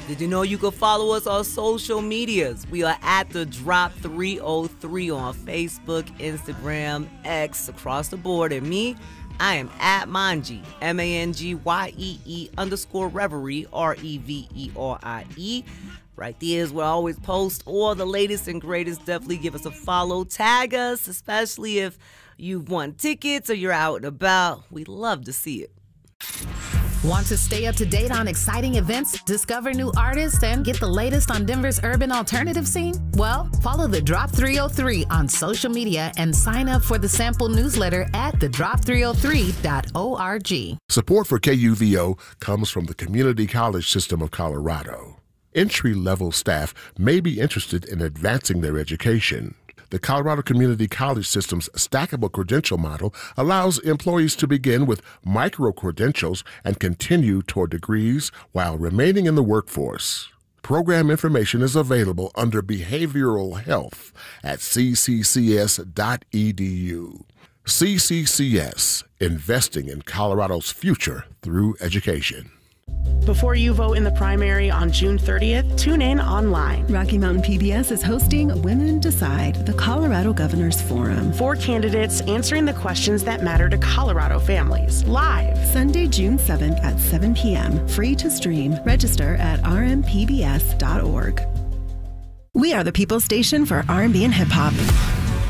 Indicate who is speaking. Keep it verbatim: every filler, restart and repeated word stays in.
Speaker 1: Did you know you can follow us on social medias? We are at The Drop three oh three on Facebook, Instagram, X, across the board. And me, I am at Manji, M A N G Y E E underscore Reverie, R E V E R I E. Right there is where I always post all the latest and greatest. Definitely give us a follow. Tag us, especially if you've won tickets or you're out and about. We'd love to see it.
Speaker 2: Want to stay up to date on exciting events, discover new artists, and get the latest on Denver's urban alternative scene? Well, follow The Drop three oh three on social media and sign up for the sample newsletter at the drop three oh three dot org.
Speaker 3: Support for K U V O comes from the Community College System of Colorado. Entry-level staff may be interested in advancing their education. The Colorado Community College System's stackable credential model allows employees to begin with micro-credentials and continue toward degrees while remaining in the workforce. Program information is available under Behavioral Health at c c c s dot e d u. C C C S, investing in Colorado's future through education.
Speaker 4: Before you vote in the primary on June thirtieth, tune in online.
Speaker 5: Rocky Mountain P B S is hosting Women Decide, the Colorado Governors Forum.
Speaker 4: Four candidates answering the questions that matter to Colorado families. Live.
Speaker 5: Sunday, June seventh at seven p.m. Free to stream. Register at r m p b s dot org. We are the People Station for R and B and hip hop.